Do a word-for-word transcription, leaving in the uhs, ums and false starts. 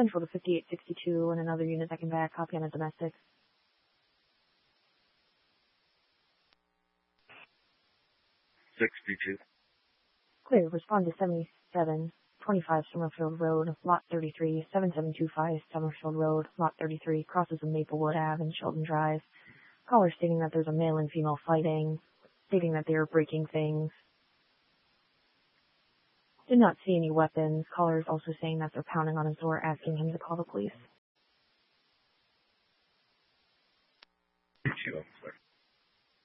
Central to fifty-eight sixty-two and another unit that can back. Copy on a domestic. sixty-two. Clear. Respond to seventy-seven twenty-five Summerfield Road, Lot thirty-three, seven seven two five Summerfield Road, Lot thirty-three, crosses of Maplewood Avenue and Sheldon Drive. Caller stating that there's a male and female fighting, stating that they are breaking things. Did not see any weapons. Caller is also saying that they're pounding on his door, asking him to call the police.